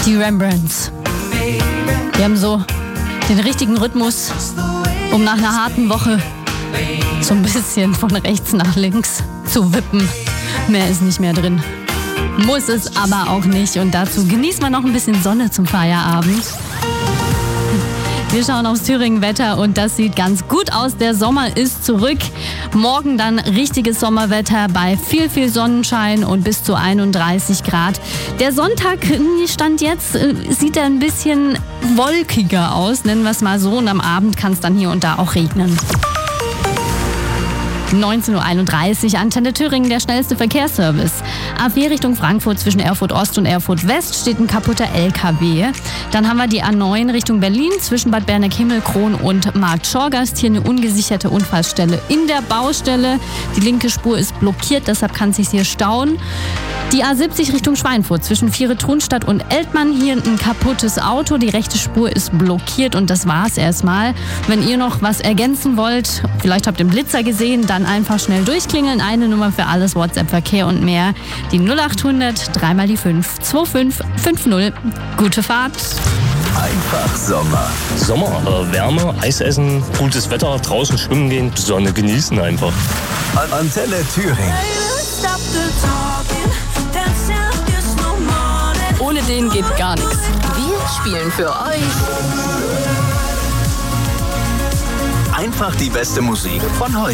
Die Rembrandts. Die haben so den richtigen Rhythmus, um nach einer harten Woche so ein bisschen von rechts nach links zu wippen. Mehr ist nicht mehr drin. Muss es aber auch nicht. Und dazu genießt man noch ein bisschen Sonne zum Feierabend. Wir schauen aufs Thüringen-Wetter und das sieht ganz gut aus. Der Sommer ist zurück. Morgen dann richtiges Sommerwetter bei viel Sonnenschein und bis zu 31 Grad. Der Sonntag, Stand jetzt, sieht ein bisschen wolkiger aus, nennen wir es mal so. Und am Abend kann es dann hier und da auch regnen. 19.31 Uhr, Antenne Thüringen, der schnellste Verkehrsservice. A4 Richtung Frankfurt zwischen Erfurt Ost und Erfurt West steht ein kaputter LKW. Dann haben wir die A9 Richtung Berlin zwischen Bad Berneck-Himmelkron und Markt Schorgast. Hier eine ungesicherte Unfallstelle in der Baustelle. Die linke Spur ist blockiert, deshalb kann es sich hier stauen. Die A70 Richtung Schweinfurt zwischen Viere-Thunstadt und Eltmann. Hier ein kaputtes Auto. Die rechte Spur ist blockiert und das war's erstmal. Wenn ihr noch was ergänzen wollt, vielleicht habt ihr einen Blitzer gesehen, dann einfach schnell durchklingeln. Eine Nummer für alles, WhatsApp-Verkehr und mehr. Die 0800 3 mal die 5 2550. Gute Fahrt. Einfach Sommer. Wärme, Eis essen, gutes Wetter, draußen schwimmen gehen, Sonne genießen einfach. Antenne Thüringen. Ohne den geht gar nichts. Wir spielen für euch Einfach die beste Musik von heute.